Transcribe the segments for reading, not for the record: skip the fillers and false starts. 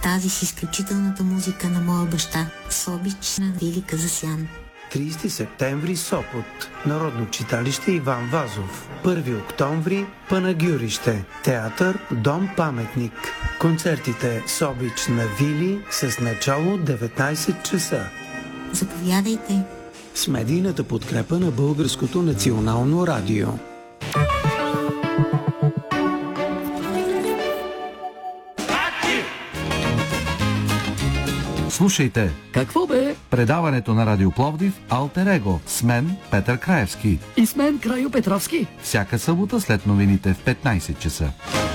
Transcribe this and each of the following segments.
тази с изключителната музика на моя баща, с обич на Вили Казасян. 30 септември Сопот, Народно читалище Иван Вазов. 1 октомври Панагюрище, театър Дом паметник. Концертите с обич на Вили с начало 19 часа. Заповядайте. С медийната подкрепа на Българското национално радио. Слушайте. Какво бе? Предаването на Радио Пловдив Алтер Его с мен Петър Краевски. И с мен Крайо Петровски. Всяка събота след новините в 15 часа.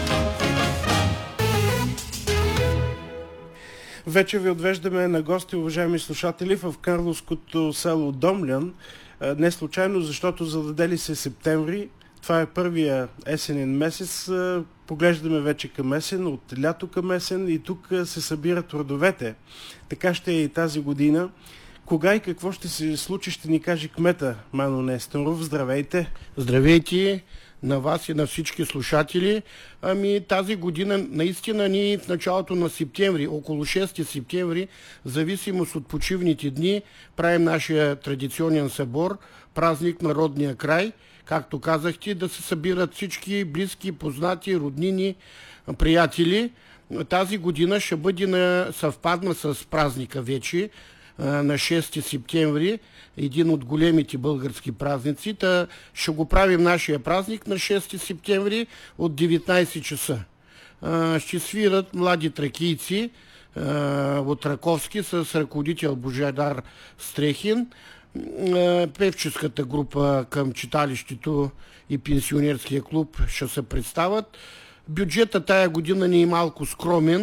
Вече ви отвеждаме на гости, уважаеми слушатели, в карловското село Домлян. Не случайно, защото зададели се септември. Това е първия есенен месец. Поглеждаме вече към есен, от лято към есен и тук се събират родовете. Така ще е и тази година. Кога и какво ще се случи, ще ни каже кмета Мано Несторов. Здравейте! Здравейте на вас и на всички слушатели. Тази година наистина ние в началото на септември, около 6 септември, в зависимост от почивните дни, правим нашия традиционен събор, празник на родния край. Както казахте, да се събират всички близки, познати, роднини, приятели. Тази година ще бъде съвпадна с празника вече, на 6 септември, един от големите български празници. Ще го правим нашия празник на 6 септември от 19 часа. Ще свират млади тракийци от Раковски с ръководител Божидар Стрехин. Певческата група към читалището и пенсионерския клуб ще се представят. Бюджета тая година ни е малко скромен,